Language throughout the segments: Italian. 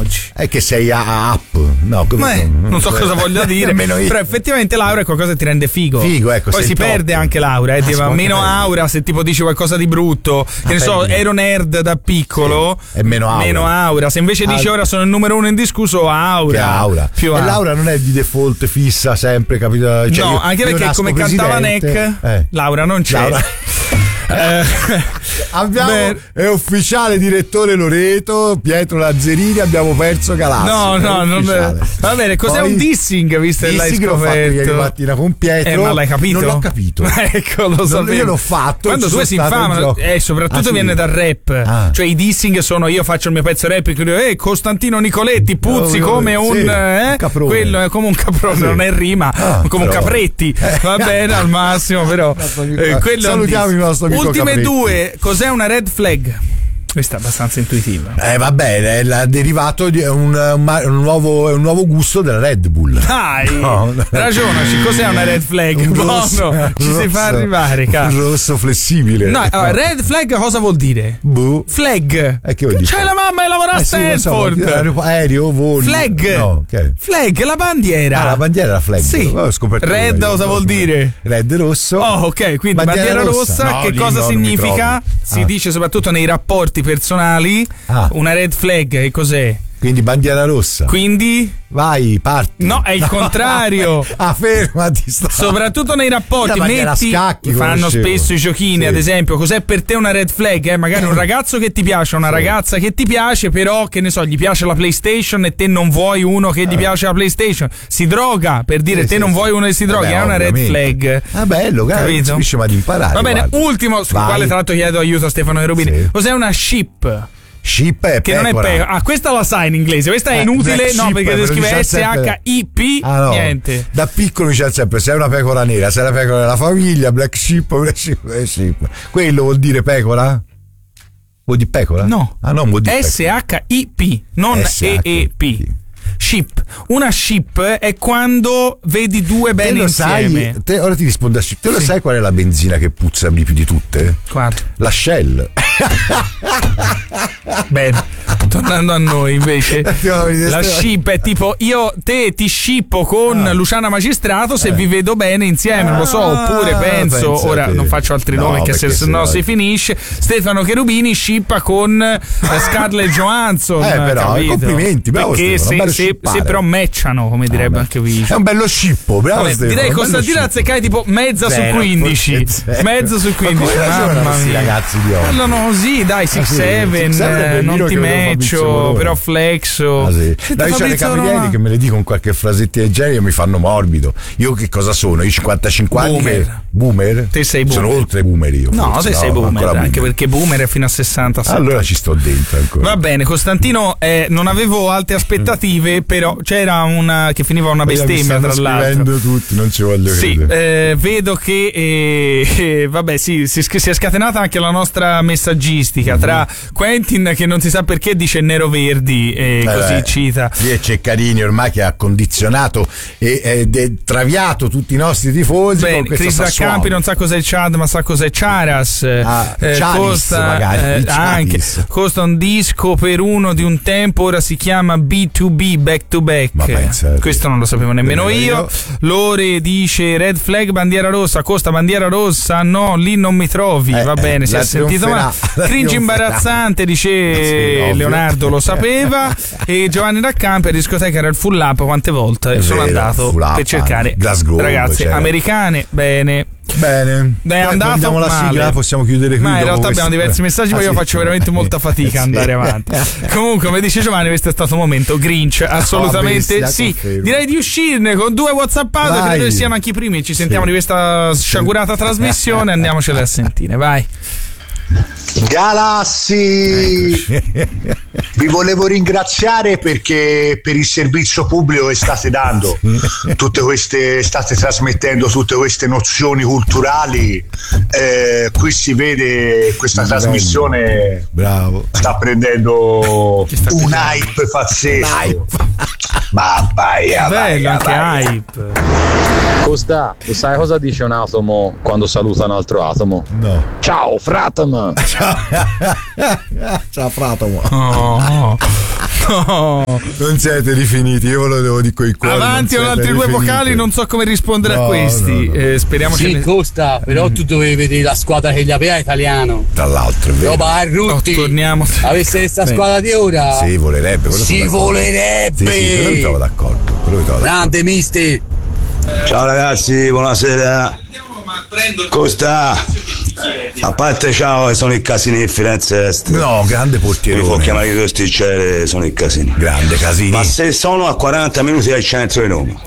oggi. È che sei up. No, non so cosa voglia dire, però effettivamente l'aura è qualcosa che ti rende figo. Ecco. Poi si perde anche l'aura, tipo, meno aura se tipo dici qualcosa di brutto. Che ne so, ero nerd da piccolo, è meno aura. Se invece dici ora sono il numero uno indiscusso, aura. Più aura. E l'aura non è di default fissa sempre, capito? Cioè, no, anche perché come cantava Neck, l'aura non c'è. Abbiamo è ufficiale direttore Loreto Pietro Lazzerini, abbiamo perso Galassi. No, va bene, cos'è un dissing, visto che l'hai scoperto ieri mattina con Pietro? Ma l'hai capito? Non l'ho capito. Ecco, lo sapevo. Io l'ho fatto. Quando due si infamano, soprattutto viene dal rap. Cioè i dissing sono io faccio il mio pezzo rap e dico Costantino Nicoletti puzzi come un caprone. Quello è come un caprone, non è rima, come un Capretti. Va bene al massimo, però quello salutiamo il nostro amico Ultime Capretti. Due, cos'è una red flag? Questa è abbastanza intuitiva. Va bene, è derivato di un nuovo gusto della Red Bull. Dai, ragionaci, cos'è una red flag? Ci si fa arrivare, cazzo. Un rosso flessibile. No, red flag cosa vuol dire? Flag. Che vuol dire? C'è la mamma e lavora a Stanford. Aereo, voli. Flag. No, okay. Flag, la bandiera. La bandiera è la flag. Sì. Red cosa vuol dire? Red rosso. Oh, ok, quindi bandiera rossa. No, che cosa significa? Si dice soprattutto nei rapporti personali. Una red flag, che cos'è? Quindi bandiera rossa. Quindi? Vai, parti. No, è il contrario. Fermati. Soprattutto nei rapporti. Fanno spesso i giochini, ad esempio. Cos'è per te una red flag? Magari un ragazzo che ti piace, una ragazza che ti piace, però che ne so, gli piace la PlayStation e te non vuoi uno che gli piace la PlayStation. Si droga, per dire te non vuoi uno che si droga, è una red flag. Bello, capito? Capisci, ma di imparare. Va bene, ultimo, sul quale tra l'altro chiedo aiuto a Stefano Cherubini. Cos'è una ship? Ship è che non è pecora. Questa la sai in inglese, questa è inutile, no, perché devi scrivere SHIP, niente. Da piccolo mi dice sempre sei una pecora nera, sei la pecora della famiglia, black sheep. Quello vuol dire pecora? Vuol dire pecora? No. Non vuol dire SHIP, non EEP. Ship. Una ship è quando vedi due bene insieme. Ora ti rispondo a ship. Te lo sai qual è la benzina che puzza di più di tutte? Quale? La Shell. Bene, tornando a noi invece, la ship è tipo io te ti shippo con Luciana Magistrato se vi vedo bene insieme, non lo so, oppure penso ora non faccio altri nomi che se no si finisce. Stefano Cherubini shippa con Scarlett Johansson, però capito? Complimenti, bravo, perché se però matchano, come direbbe anche Vici. È un bello scippo, bravo. Stefano, direi Costantino azzeccai tipo mezza su 15. Mezza su 15, mamma mia, ragazzi di oggi. Parlano così, dai, 6-7, non ti matcho, però flexo. Dai, c'è le cameriere che me le dicono qualche frasettina del genere, mi fanno morbido. Io che cosa sono? Io 55 anni. Boomer? Te sei boomer. Sono oltre boomer io. No, te sei boomer, anche perché boomer è fino a 60. Allora ci sto dentro ancora. Va bene, Costantino, non avevo alte aspettative, però c'era una che finiva una bestemmia, tra l'altro. Tutti, non ci voglio credere. Vedo che vabbè, si è scatenata anche la nostra messaggistica tra Quentin che non si sa perché dice nero verdi così cita. Sì, è Ceccarini ormai che ha condizionato e traviato tutti i nostri tifosi. Bene, Chris Campi non sa cos'è il Chad ma sa cos'è Charas. Costa un disco per uno di un tempo, ora si chiama B2B, back to back. Questo non lo sapevo nemmeno io. Lore dice red flag bandiera rossa, Costa bandiera rossa, no, lì non mi trovi. Va bene, si è sentito male. Cringe imbarazzante, dice Leonardo, lo sapeva. E Giovanni Raccampi a discoteca era il full up, quante volte sono andato per cercare Glasgow, ragazze americane. Bene, è andato andiamo alla sigla, possiamo chiudere qui. Ma in realtà abbiamo diversi messaggi, ma io faccio veramente molta fatica a andare avanti. Comunque, come dice Giovanni, questo è stato un momento Grinch, assolutamente sì. Direi di uscirne con 2 WhatsAppate, credo che siano anche i primi. Ci sentiamo di questa sciagurata trasmissione, andiamocela a sentire, vai. Galassi, vi volevo ringraziare perché per il servizio pubblico che state dando, state trasmettendo tutte queste nozioni culturali. Qui si vede questa trasmissione sta prendendo un hype pazzesco. Ma vai, anche hype. Costa, sai cosa dice un atomo quando saluta un altro atomo? No. Ciao fratomo. Ciao fratomo. No. Non siete rifiniti, io ve lo devo dire coi cuori. Avanti con altri due vocali, non so come rispondere a questi. No. Speriamo sì, che Costa, però tu dovevi vedere la squadra che gli aveva italiano. Tra l'altro, è vero. Roba Rutti. Torniamo. Avesse questa squadra di ora? Sì, volerebbe. Si volerebbe. Sì, quello mi trovo d'accordo. Grande mister. Ciao ragazzi, buonasera. Costa, a parte ciao, sono i casini di Firenze Est. No, grande portiere. Mi può chiamare di Rosticciere, sono i casini. Grande Casini. Ma se sono a 40 minuti dal centro di Roma,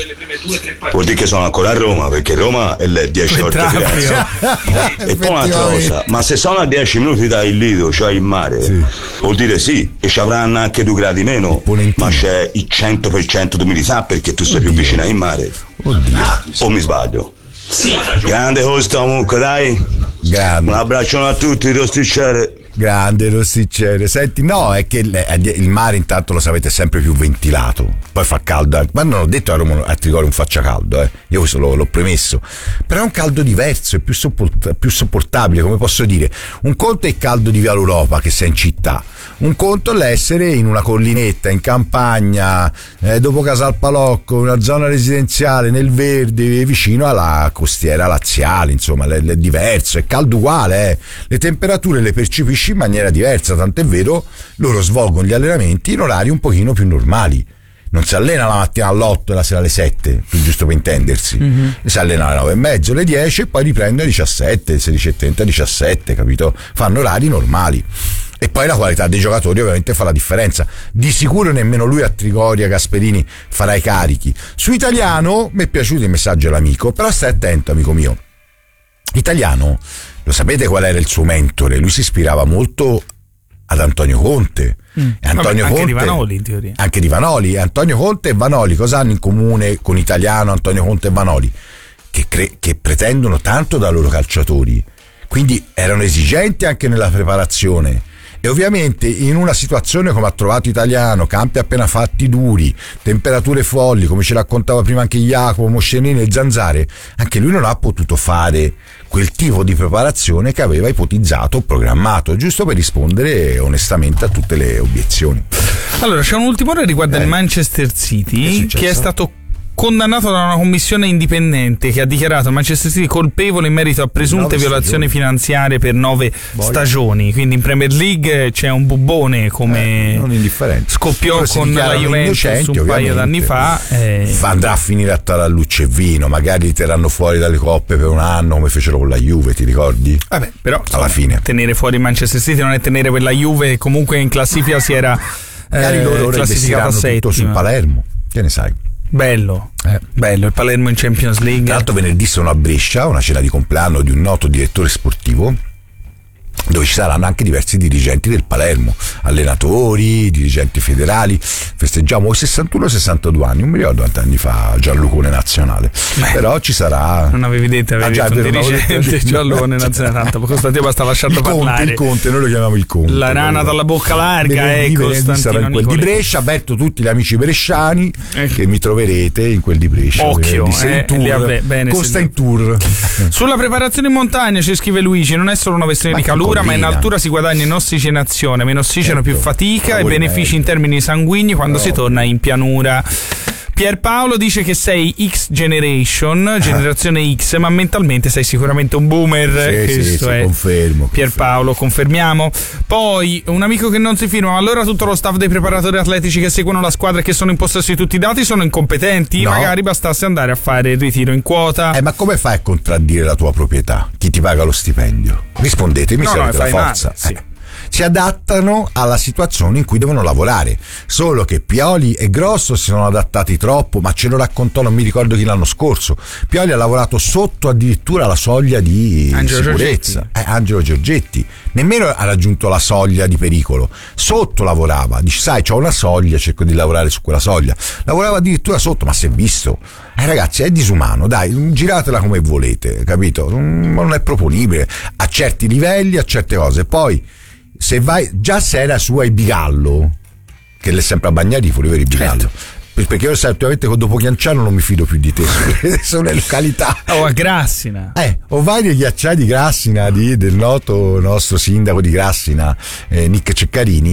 vuol dire che sono ancora a Roma, perché Roma è le 10 volte Firenze. E poi un'altra cosa, ma se sono a 10 minuti dal Lido, cioè il mare, sì, vuol dire sì, e ci avranno anche 2 gradi meno, ma c'è il 100% d'umidità perché tu sei più vicino al mare. O mi sbaglio? Grande Costa comunque, dai. Grande. Un abbraccio a tutti, Rosticciere. Grande Rosticciere. Senti, no, è che il mare intanto lo sapete è sempre più ventilato, poi fa caldo, ma non ho detto a Roma a Trigoria non faccia caldo, io questo l'ho premesso, però è un caldo diverso, è più sopportabile, come posso dire. Un conto è il caldo di Via Europa che sei in città, un conto è l'essere in una collinetta, in campagna, dopo Casalpalocco, una zona residenziale nel verde, vicino alla costiera laziale, insomma, è diverso, è caldo uguale, le temperature le percepisci in maniera diversa, tant'è vero loro svolgono gli allenamenti in orari un pochino più normali. Non si allena la mattina all'8 e la sera alle 7, giusto per intendersi. Si allena alle 9:30, alle 10 e poi riprende alle 17, 16:30, 17, capito? Fanno orari normali. E poi la qualità dei giocatori ovviamente fa la differenza. Di sicuro nemmeno lui a Trigoria, Gasperini, farà i carichi. Su Italiano mi è piaciuto il messaggio dell'amico, però stai attento, amico mio. Italiano, lo sapete qual era il suo mentore? Lui si ispirava molto ad Antonio Conte. Anche di Vanoli in teoria. Anche di Vanoli. Antonio Conte e Vanoli cosa hanno in comune con Italiano, Antonio Conte e Vanoli? Che pretendono tanto da loro calciatori, quindi erano esigenti anche nella preparazione. E ovviamente in una situazione come ha trovato Italiano, campi appena fatti duri, temperature folli, come ci raccontava prima anche Jacopo, Moscenini e Zanzare, anche lui non ha potuto fare quel tipo di preparazione che aveva ipotizzato o programmato, giusto per rispondere onestamente a tutte le obiezioni. Allora, c'è un ultimo ore riguardo il Manchester City, che è stato condannato da una commissione indipendente che ha dichiarato Manchester City colpevole in merito a presunte violazioni finanziarie per 9 stagioni. Quindi in Premier League c'è un bubbone come non indifferente. Scoppiò con la Juventus un paio d'anni fa. Andrà a finire a Tarallucce e Vino, magari li terranno fuori dalle coppe per un anno come fecero con la Juve, ti ricordi? Vabbè, però alla fine tenere fuori Manchester City non è tenere quella Juve, comunque in classifica si era magari loro ora investiranno tutto sul Palermo, che ne sai? Bello, il Palermo in Champions League. Tra l'altro venerdì sono a Brescia, una cena di compleanno di un noto direttore sportivo, dove ci saranno anche diversi dirigenti del Palermo, allenatori, dirigenti federali. Festeggiamo i 61-62 anni, non mi ricordo quanti anni fa Gianlucone nazionale. Però ci sarà. Non avevi detto, avevi detto un dirigente Gianlucone nazionale, tanto Costantino basta lasciarlo parlare. Il Conte, noi lo chiamiamo il Conte. La rana dalla bocca larga, Costantino sarà in quel di Brescia. Avverto tutti gli amici bresciani che mi troverete in quel di Brescia. Occhio, Costa in tour. Sulla preparazione in montagna ci scrive Luigi, non è solo una questione di calura, ma in altura si guadagna in ossigenazione, meno ossigeno, più fatica e benefici in termini sanguigni quando si torna in pianura. Pierpaolo dice che sei X Generation, generazione X, ma mentalmente sei sicuramente un boomer. Sì, confermo. Pierpaolo, confermiamo. Poi un amico che non si firma, allora tutto lo staff dei preparatori atletici che seguono la squadra e che sono in possesso di tutti i dati sono incompetenti? No. Magari bastasse andare a fare il ritiro in quota. Ma come fai a contraddire la tua proprietà? Chi ti paga lo stipendio? Rispondetemi se avete la forza. Sì. Si adattano alla situazione in cui devono lavorare, solo che Pioli e Grosso si sono adattati troppo, ma ce lo raccontò, non mi ricordo chi, l'anno scorso. Pioli ha lavorato sotto addirittura la soglia di sicurezza. Angelo Giorgetti nemmeno ha raggiunto la soglia di pericolo, sotto lavorava, dice sai c'ho una soglia, cerco di lavorare su quella soglia, lavorava addirittura sotto, ma si è visto. Ragazzi, è disumano, dai, giratela come volete, capito? Non è proponibile a certi livelli, a certe cose. Poi se vai, già se era su ai Bigallo, che l'è sempre a Bagnari, fuori veri Bigallo, perché io ultimamente dopo Chianciano non mi fido più di te sulle località. O a Grassina, o vai nei ghiacciai di Grassina del noto nostro sindaco di Grassina, Nick Ceccarini.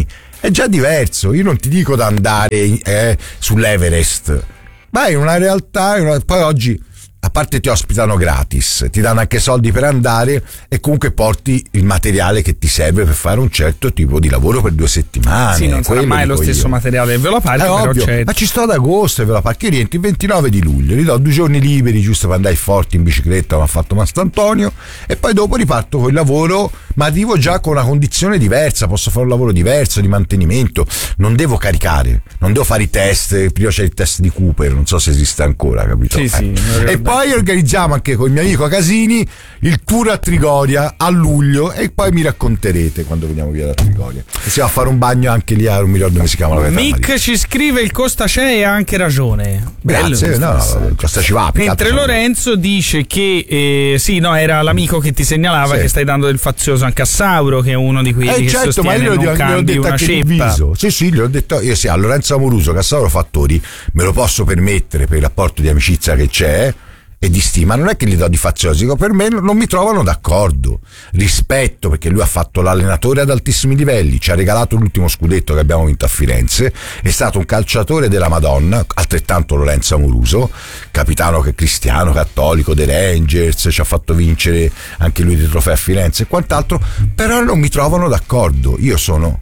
è già diverso. Io non ti dico da andare sull'Everest, vai in una realtà, poi oggi a parte ti ospitano gratis, ti danno anche soldi per andare e comunque porti il materiale che ti serve per fare un certo tipo di lavoro per 2 settimane. Sì, non sarà mai lo stesso materiale del Velapark, però ovvio. c'è. Ma ci sto ad agosto il Velapark, io rientro il 29 di luglio, gli do 2 giorni liberi giusto per andare forti in bicicletta come ha fatto Mast'Antonio, e poi dopo riparto col lavoro, ma arrivo già con una condizione diversa, posso fare un lavoro diverso di mantenimento, non devo caricare, non devo fare i test. Prima c'è il test di Cooper, non so se esiste ancora, capito? Sì, sì, e poi organizziamo anche con il mio amico Casini il tour a Trigoria a luglio, e poi mi racconterete quando veniamo via da Trigoria. E si va a fare un bagno anche lì, non mi ricordo come si chiama la Mick ci scrive: il Costa c'è e ha anche ragione. Grazie. Il Costa ci va. Mentre Lorenzo dice che era l'amico che ti segnalava che stai dando del fazioso anche a Sauro, che è uno di quelli che sostiene ma io non cambi una ceppa. Sì, gli ho detto io a Lorenzo Amoruso che a Sauro Fattori me lo posso permettere per il rapporto di amicizia che c'è e di stima, non è che gli do di faziosico, per me non mi trovano d'accordo. Rispetto, perché lui ha fatto l'allenatore ad altissimi livelli, ci ha regalato l'ultimo scudetto che abbiamo vinto a Firenze, è stato un calciatore della Madonna, altrettanto Lorenzo Amoruso, capitano cristiano, cattolico dei Rangers, ci ha fatto vincere anche lui dei trofei a Firenze e quant'altro, però non mi trovano d'accordo. Io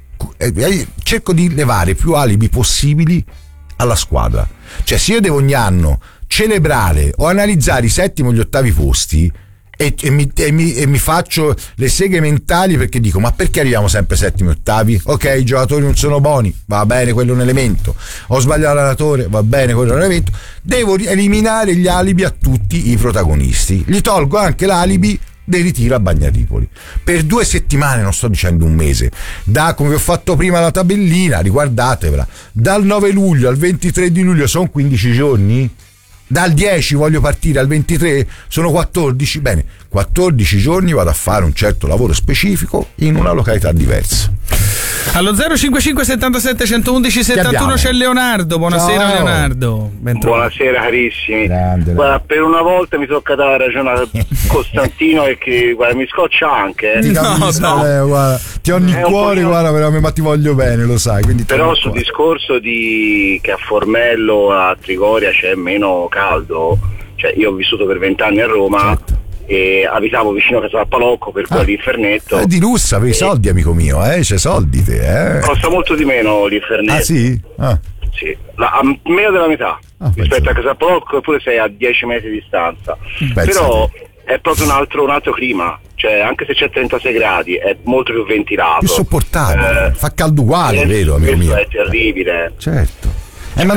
cerco di levare più alibi possibili alla squadra, cioè se io devo ogni anno celebrare o analizzare i settimi o gli ottavi posti e mi faccio le seghe mentali, perché dico: ma perché arriviamo sempre settimi e ottavi? Ok, i giocatori non sono buoni, va bene, quello è un elemento. Ho sbagliato l'allenatore, va bene, quello è un elemento. Devo eliminare gli alibi a tutti i protagonisti. Gli tolgo anche l'alibi del ritiro a Bagnaripoli per 2 settimane, non sto dicendo un mese, come vi ho fatto prima la tabellina, riguardatevela, dal 9 luglio al 23 di luglio sono 15 giorni. Dal 10 voglio partire al 23, sono 14, bene, 14 giorni vado a fare un certo lavoro specifico in una località diversa. Allo 055 77 111 71 c'è Leonardo. Buonasera. Ciao. Leonardo. Buonasera carissimi. Grande. Guarda, per una volta mi tocca dare ragione a Costantino e che mi scoccia anche. Ti capisco, guarda, ti ho nel cuore, guarda, ma ti voglio bene, lo sai. Quindi però sul discorso che a Formello, a Trigoria c'è meno caldo, cioè io ho vissuto per 20 anni a Roma. Certo. E abitavo vicino a Casa Palocco, per cui l'Infernetto di lusso, avevi soldi, amico mio, c'è soldi te, costa molto di meno l'Infernetto. Ah sì? Sì, a meno della metà rispetto a Casa Palocco, eppure sei a 10 metri di distanza. Però è proprio un altro clima, cioè anche se c'è 36 gradi è molto più ventilato, più sopportabile, fa caldo uguale, vero amico mio? È terribile. Certo. Ma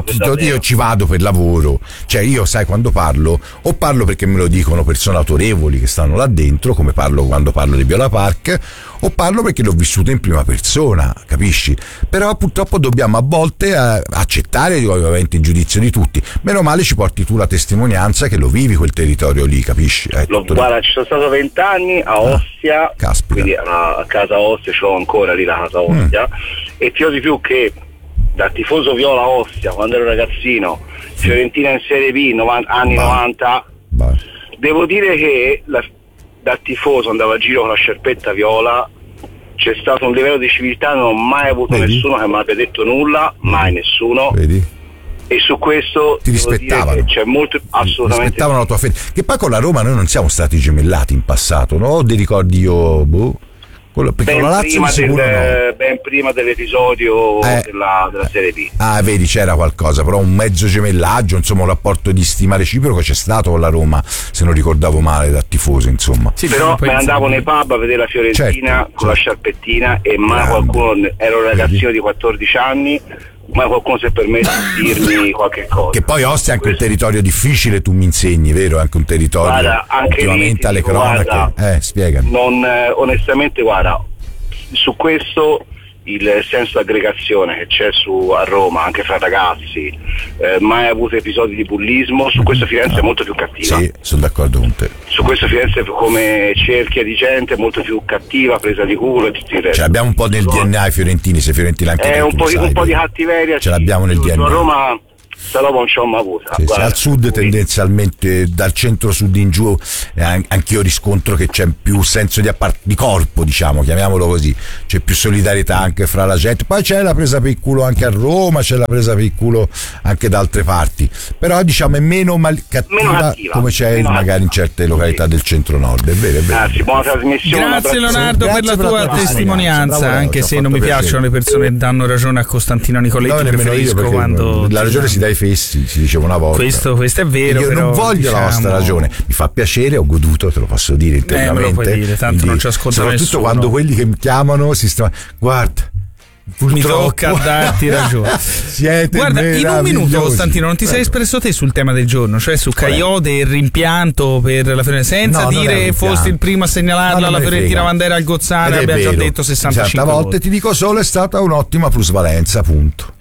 io ci vado per lavoro, cioè io sai quando parlo perché me lo dicono persone autorevoli che stanno là dentro, come quando parlo di Velapark, o parlo perché l'ho vissuto in prima persona, capisci? Però purtroppo dobbiamo a volte accettare ovviamente il giudizio di tutti. Meno male ci porti tu la testimonianza che lo vivi quel territorio lì, capisci? Guarda, ci sono stato 20 anni a Ostia, quindi a casa Ostia, ce l'ho ancora lì la casa Ostia, e ti ho di più che da tifoso viola Ostia quando ero ragazzino, Fiorentina in Serie B anni 90, devo dire che da tifoso andavo a giro con la scerpetta viola, c'è stato un livello di civiltà, non ho mai avuto nessuno che mi abbia detto nulla, mai nessuno. Vedi? E su questo ti rispettavano, c'è molto, assolutamente rispettavano la tua fede, che poi con la Roma noi non siamo stati gemellati in passato, no? O ti ricordi io ben prima dell'episodio della Serie B. Vedi, c'era qualcosa, però un mezzo gemellaggio, insomma un rapporto di stima reciproco c'è stato con la Roma, se non ricordavo male, da tifoso, insomma. Sì, però me andavo nei pub a vedere la Fiorentina con la sciarpettina e mai qualcuno, ero un ragazzino di 14 anni, ma qualcuno si è permesso di dirmi qualche cosa. Che poi Ostia è anche un territorio difficile, tu mi insegni, vero? È anche un territorio ultimamente alle cronache. Spiegami. Onestamente, guarda, su questo il senso di aggregazione che c'è a Roma anche fra ragazzi, mai avuto episodi di bullismo, su questo Firenze è molto più cattiva. Sì, sono d'accordo con te. Su questo Firenze come cerchia di gente è molto più cattiva, presa di culo e tutti i resti. Ce l'abbiamo un po' nel DNA i fiorentini, se Fiorentina anche un po' di cattiveria ce l'abbiamo nel DNA. A Roma se dopo non c'ho mai avuto. Sì, al sud tendenzialmente, dal centro-sud in giù, anch'io riscontro che c'è più senso di corpo, diciamo, chiamiamolo così, c'è più solidarietà anche fra la gente. Poi c'è la presa per il culo anche a Roma, c'è la presa per il culo anche da altre parti, però diciamo è meno cattiva come c'è magari in certe località del centro-nord. È vero, è vero. Buona trasmissione. Grazie Leonardo per la tua testimonianza, anche se non mi piacciono le persone che danno ragione a Costantino Nicoletti, preferisco quando la ragione si dà ai fessi, si diceva una volta. Questo è vero. Io però, non voglio la vostra ragione, mi fa piacere, ho goduto, te lo posso dire internamente. Me lo puoi dire, tanto quindi, non ci ascolta soprattutto nessuno. Quando quelli che mi chiamano guarda, mi tocca darti ragione. Guarda, in un minuto, Costantino, non ti sei espresso te sul tema del giorno, cioè su Caiote e il rimpianto per la Fiorentina, senza dire fosti il primo a segnalarla alla Fiorentina quando era al Gozzano, abbiamo già detto 65 volte. Ti dico solo, è stata un'ottima plusvalenza, punto.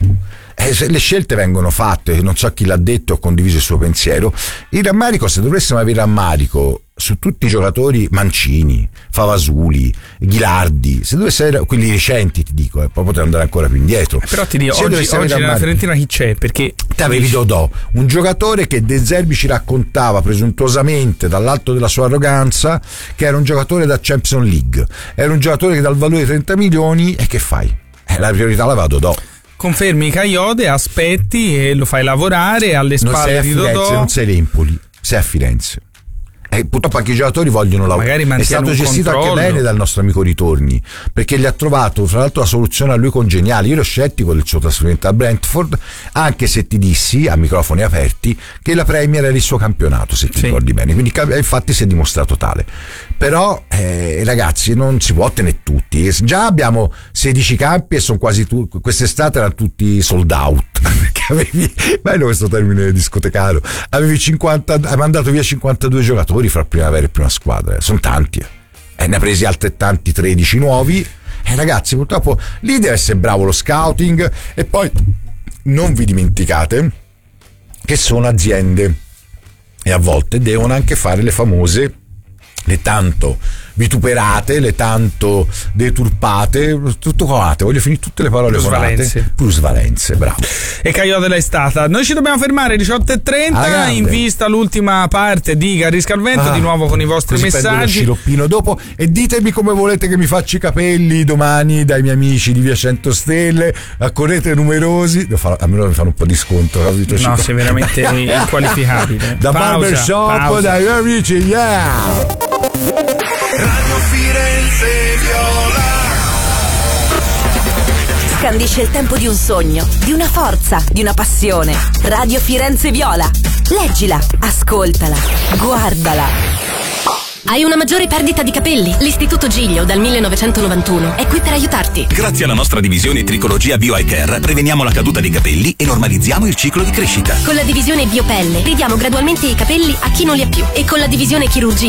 Le scelte vengono fatte, non so chi l'ha detto, ho condiviso il suo pensiero. Il rammarico, se dovessimo avere rammarico su tutti i giocatori, Mancini, Favasuli, Ghilardi, se dovesse avere quelli recenti, ti dico, poi potrei andare ancora più indietro. Però ti dico, oggi nella Fiorentina chi c'è? Perché te avevi Dodò, un giocatore che De Zerbi ci raccontava presuntuosamente dall'alto della sua arroganza che era un giocatore da Champions League, era un giocatore che dal valore di 30 milioni, e che fai? La priorità la va a Dodò. Confermi Caiote, aspetti e lo fai lavorare alle spalle di Dodò. Non sei l'Empoli, sei a Firenze. Purtroppo anche i giocatori vogliono lavorare. È stato gestito anche bene dal nostro amico Ritorni, perché gli ha trovato fra l'altro la soluzione a lui congeniale. Io ero scettico del suo trasferimento a Brentford, anche se ti dissi a microfoni aperti che la Premier era il suo campionato, se ti ricordi bene, quindi infatti si è dimostrato tale. Però ragazzi, non si può tenere tutti. Già abbiamo 16 campi e sono quasi tutti, quest'estate erano tutti sold out, perché avevi, bello questo termine discotecario, avevi 50, hai mandato via 52 giocatori fra primavera e prima squadra, sono tanti, ne ha presi altrettanti 13 nuovi, ragazzi, purtroppo lì deve essere bravo lo scouting. E poi non vi dimenticate che sono aziende e a volte devono anche fare le famose, le tanto vituperate, le tanto deturpate, tutto colate, voglio finire tutte le parole plusvalenze, bravo. E Caiote l'è stata. Noi ci dobbiamo fermare 18:30 in vista l'ultima parte di Garrisca al Vento, di nuovo con i vostri messaggi. Sciroppino dopo, e ditemi come volete che mi faccia i capelli domani dai miei amici di Via 100 Stelle, accorrete numerosi, almeno mi fanno un po' di sconto, capito? No, sei veramente inqualificabile. Da barbershop, dai miei amici, yeah! Radio Firenze Viola scandisce il tempo di un sogno, di una forza, di una passione. Radio Firenze Viola. Leggila, ascoltala, guardala. Hai una maggiore perdita di capelli? L'Istituto Giglio dal 1991 è qui per aiutarti. Grazie alla nostra divisione Tricologia Bio Eye Care preveniamo la caduta dei capelli e normalizziamo il ciclo di crescita. Con la divisione Biopelle ridiamo gradualmente i capelli a chi non li ha più, e con la divisione Chirurgia